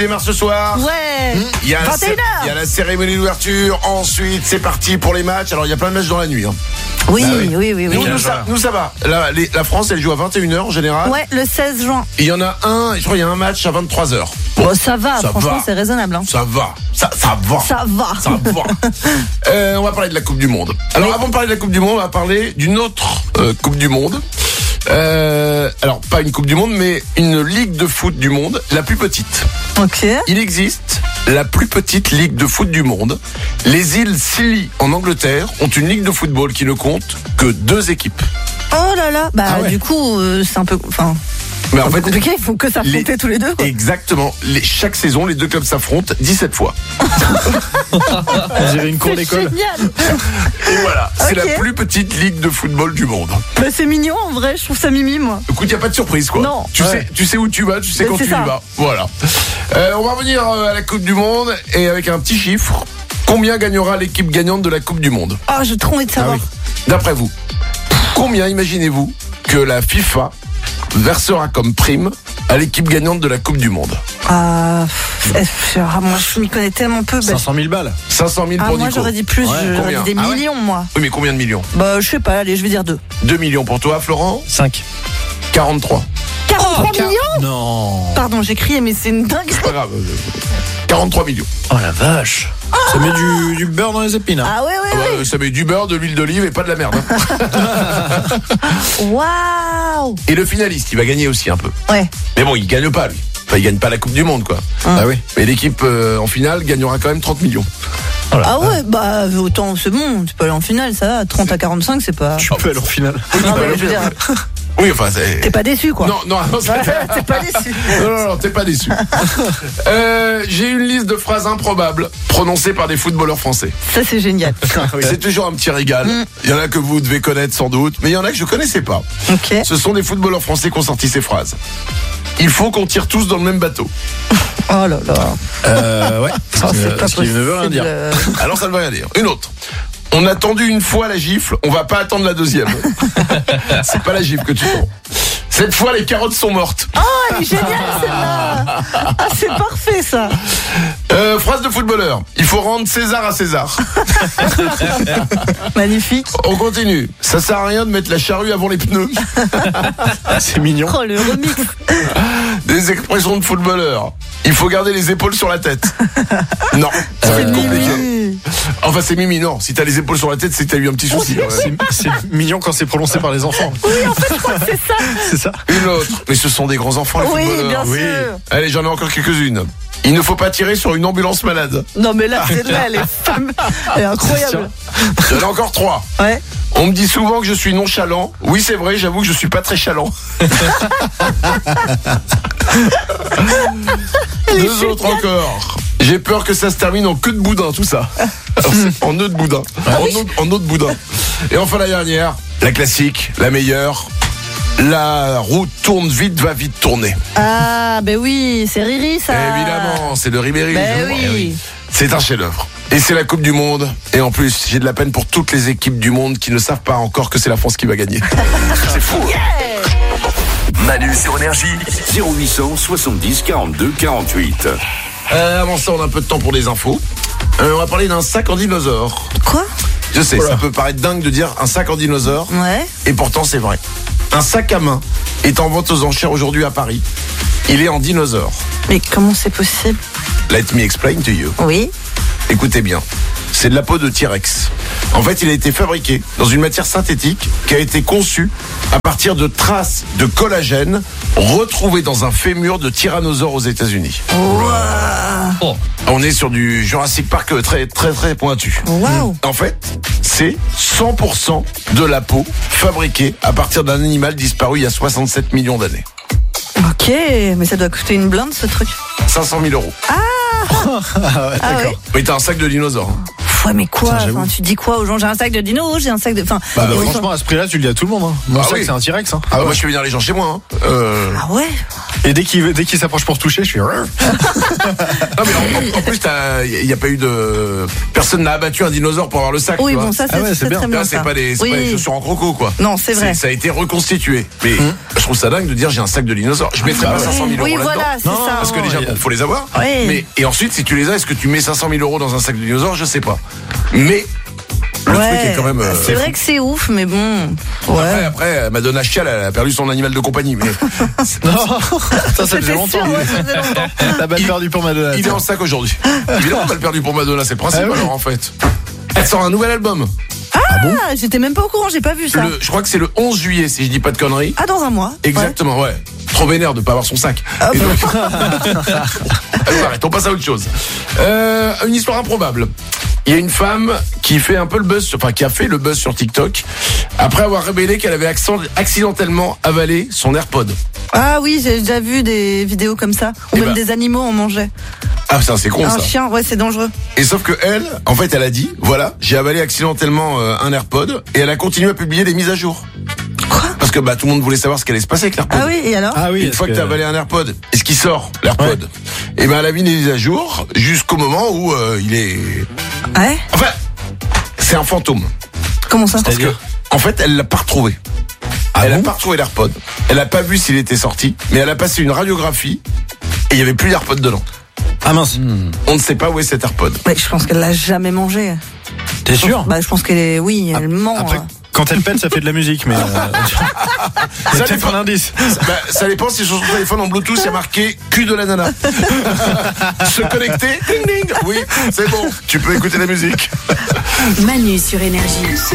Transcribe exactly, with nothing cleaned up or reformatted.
Démarre ce soir. Ouais. Mmh. Il y a vingt et une heures. Il y a la cérémonie d'ouverture. Ensuite, c'est parti pour les matchs. Alors, il y a plein de matchs dans la nuit. Hein. Oui, Ah oui, oui, oui, oui. Nous, nous, ça, nous, ça va. La, les, la France, elle joue à vingt et une heures en général. Ouais, le seize juin. Il y en a un, je crois, il y a un match à vingt-trois heures. Bon, bon ça va, ça franchement, va. c'est raisonnable. Hein. Ça va. Ça, ça va. Ça va. Ça va. euh, on va parler de la Coupe du Monde. Alors, oui. Avant de parler de la Coupe du Monde, on va parler d'une autre euh, Coupe du Monde. Euh, alors, pas une Coupe du Monde, mais une Ligue de foot du monde, la plus petite. Ok. Il existe la plus petite Ligue de foot du monde. Les îles Scilly, en Angleterre, ont une Ligue de football qui ne compte que deux équipes. Oh là là. Bah, ah ouais. Du coup, euh, c'est un peu... Enfin... Mais en fait, compliqué, il faut que s'affronter les, tous les deux. Quoi. Exactement. Les, chaque saison, les deux clubs s'affrontent dix-sept fois. On dirait une cour d'école. Génial. Et voilà, c'est okay. la plus petite ligue de football du monde. Bah, c'est mignon en vrai, je trouve ça mimi moi. Écoute, il n'y a pas de surprise quoi. Non. Tu, ouais. sais, tu sais où tu vas, tu sais Mais quand tu ça. y vas. Voilà. Euh, on va revenir à la Coupe du Monde et avec un petit chiffre. Combien gagnera l'équipe gagnante de la Coupe du Monde ? Ah, oh, j'ai trop envie de savoir. Ah oui. D'après vous, combien imaginez-vous que la FIFA versera comme prime à l'équipe gagnante de la Coupe du Monde? Ah, moi je m'y connais tellement peu. cinq cent mille balles. cinq cent mille ah, pour moi Nico. J'aurais dit plus, ouais, j'aurais dit des ah millions ouais moi. Oui mais combien de millions? Bah je sais pas, allez je vais dire deux. deux millions pour toi Florent? cinq. quarante-trois. quarante-trois oh, millions? Non. Pardon j'ai crié mais c'est une dinguerie. C'est pas grave. quarante-trois millions. Oh la vache. Oh. Ça met du, du beurre dans les épines. Hein. Ah ouais ouais, ah bah, ouais. Ça met du beurre, de l'huile d'olive et pas de la merde. Waouh. Et le finaliste il va gagner aussi un peu. Ouais. Mais bon il gagne pas lui. Enfin il gagne pas la Coupe du Monde quoi. Hum. Ah oui. Mais l'équipe euh, en finale gagnera quand même trente millions. Oh ah ouais, bah autant c'est bon, tu peux aller en finale, ça va. trente à quarante-cinq, c'est pas. Tu peux aller en finale. Oui, non, mais je veux dire... oui, enfin, c'est. T'es pas déçu, quoi. Non, non, non t'es pas déçu. Non, non, non, t'es pas déçu. euh, j'ai une liste de phrases improbables prononcées par des footballeurs français. Ça, c'est génial. Oui. C'est toujours un petit régal. Mm. Il y en a que vous devez connaître sans doute, mais il y en a que je connaissais pas. Ok. Ce sont des footballeurs français qui ont sorti ces phrases. Il faut qu'on tire tous dans le même bateau. Oh là là. Euh, ouais. Oh, c'est pas ce qui ne veut rien dire. Alors ça ne veut rien dire. Une autre. On a tendu une fois la gifle, on va pas attendre la deuxième. C'est pas la gifle que tu prends. Cette fois, les carottes sont mortes. Oh, elle est géniale celle-là. Ah, c'est parfait ça. Euh, phrase de footballeur. Il faut rendre César à César. Magnifique. On continue. Ça sert à rien de mettre la charrue avant les pneus. C'est mignon. Oh, le remix. Des expressions de footballeur. Il faut garder les épaules sur la tête. Non, ça va être compliqué. Enfin, c'est Mimi, non. Si t'as les épaules sur la tête, c'est que t'as eu un petit souci. Ouais. C'est, c'est mignon quand c'est prononcé par les enfants. Oui, en fait, je crois que c'est ça. C'est ça. Une autre. Mais ce sont des grands enfants, les oui, footballeurs. Bien oui, bien sûr. Allez, j'en ai encore quelques-unes. Il ne faut pas tirer sur une ambulance malade. Non, mais là, c'est là, elle est femme. Elle est incroyable. J'en ai encore trois. Ouais. On me dit souvent que je suis nonchalant. Oui, c'est vrai, j'avoue que je suis pas très chalant. Deux autres encore. J'ai peur que ça se termine en queue de boudin, tout ça. Alors, en nœud de boudin. Ah en, oui. nœud, en nœud de boudin. Et enfin la dernière, la classique, la meilleure. La route tourne vite, va vite tourner. Ah, ben oui, c'est Riri ça. Évidemment, c'est de Ribéry. Ben oui. oui. C'est un chef-d'œuvre. Et c'est la Coupe du Monde. Et en plus, j'ai de la peine pour toutes les équipes du monde qui ne savent pas encore que c'est la France qui va gagner. C'est fou. Yeah. Manu sur Énergie, zéro huit cent soixante-dix quarante-deux quarante-huit. Euh, avant ça, on a un peu de temps pour les infos. Euh, on va parler d'un sac en dinosaure. Quoi ? Je sais, Voilà. ça peut paraître dingue de dire un sac en dinosaure. Ouais. Et pourtant, c'est vrai. Un sac à main est en vente aux enchères aujourd'hui à Paris. Il est en dinosaure. Mais comment c'est possible ? Let me explain to you. Oui. Écoutez bien. C'est de la peau de T-Rex. En fait, il a été fabriqué dans une matière synthétique qui a été conçue à partir de traces de collagène retrouvées dans un fémur de tyrannosaure aux États-Unis. Wow. Oh. On est sur du Jurassic Park très très très pointu. Wow. En fait, c'est cent pour cent de la peau fabriquée à partir d'un animal disparu il y a soixante-sept millions d'années. Ok, mais ça doit coûter une blinde ce truc. cinq cent mille euros. Ah, Ah ouais, ah d'accord. oui. Oui, t'as un sac de dinosaures. Ouais, mais quoi Putain, j'avoue. enfin, tu dis quoi aux gens ? J'ai un sac de dino, j'ai un sac de. Enfin, Bah, euh, franchement, à ce prix-là, tu le dis à tout le monde. Hein. Mon Ah sac, oui. c'est un T-Rex. Hein. Ah, ouais. Moi, je fais venir les gens chez moi. Hein. Euh... Ah ouais. Et dès qu'il, dès qu'il s'approche pour toucher, je suis. Non, Non mais en, en, en plus, il n'y a pas eu de... Personne n'a abattu un dinosaure pour avoir le sac. Oui, tu vois. bon, ça c'est Ah ouais, c'est c'est bien. très bien. Là, c'est ça. pas des, c'est Oui. pas des chaussures en croco, quoi. Non, c'est vrai. Ça a été reconstitué. Mais je trouve ça dingue de dire j'ai un sac de dinosaures. Je mettrais pas cinq cent mille euros Oui, là-dedans. voilà, c'est Non, ça. Parce que déjà, il y a- bon, faut les avoir. Oui. Mais, et ensuite, si tu les as, est-ce que tu mets cinq cent mille euros dans un sac de dinosaures? Je sais pas. Mais, le Ouais, truc est quand même. euh, c'est vrai que c'est ouf, mais bon. Après, Ouais. après, Madonna Chial, elle a perdu son animal de compagnie. Mais Non, ça, ça faisait C'était longtemps. sûr, ouais, ça faisait longtemps. La balle Il- perdue pour Madonna. il est en sac aujourd'hui. Évidemment, elle a perdu pour Madonna, c'est le principe Ah oui. alors en fait. Elle sort un nouvel album. Ah, j'étais même pas au courant, j'ai pas vu ça. Le- je crois que c'est le onze juillet, si je dis pas de conneries. Ah, dans un mois. Exactement, ouais. Trop vénère de pas avoir son sac. Et donc... Allez, arrête, on passe à autre chose. Euh, une histoire improbable. Il y a une femme qui fait un peu le buzz, enfin qui a fait le buzz sur TikTok après avoir révélé qu'elle avait accent- accidentellement avalé son AirPod. Ah oui, j'ai déjà vu des vidéos comme ça. Ou Eh même ben. des animaux en mangeaient. Ah putain, c'est con Un ça. chien, ouais, c'est dangereux. Et sauf que elle, en fait, elle a dit, voilà, j'ai avalé accidentellement euh, un AirPod et elle a continué à publier des mises à jour. Quoi? Parce que bah tout le monde voulait savoir ce qu'elle allait se passer avec l'AirPod. Ah oui, et alors? Ah oui, Une est-ce fois que, que- tu as avalé un AirPod, est-ce qu'il sort l'AirPod? Et ben elle a mis des mises à jour jusqu'au moment où euh, il est. Ouais? Enfin, c'est un fantôme. Comment ça? Parce que, en fait, elle l'a pas retrouvé. Ah elle a bon pas retrouvé l'AirPod. Elle a pas vu s'il était sorti, mais elle a passé une radiographie et il y avait plus d'AirPod dedans. Ah mince. On ne sait pas où est cet AirPod. Ouais, je pense qu'elle l'a jamais mangé. T'es sûr? Bah, je pense qu'elle est, oui, elle ment. Après, hein. quand elle pète, ça fait de la musique, mais. Euh, Ça c'est peut-être dépend. un indice. Bah, ça dépend si sur son téléphone en Bluetooth il y a marqué cul de la nana. Se connecter, ding ding. Oui, c'est bon. Tu peux écouter la musique. Manu sur Énergie.